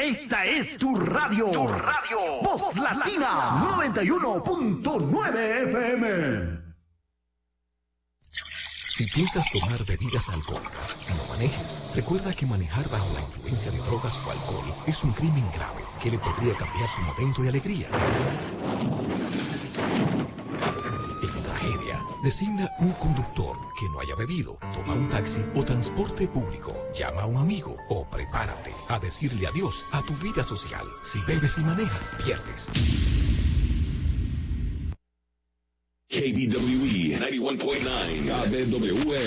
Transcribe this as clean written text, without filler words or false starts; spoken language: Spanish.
Esta es tu radio. Tu radio. Voz Latina 91.9 FM. Si piensas tomar bebidas alcohólicas, no manejes. Recuerda que manejar bajo la influencia de drogas o alcohol es un crimen grave que le podría cambiar su momento de alegría en tragedia. Designa un conductor que no haya bebido, toma un taxi o transporte público, llama a un amigo o prepárate a decirle adiós a tu vida social. Si bebes y manejas, pierdes. KBWE 91.9 KBWE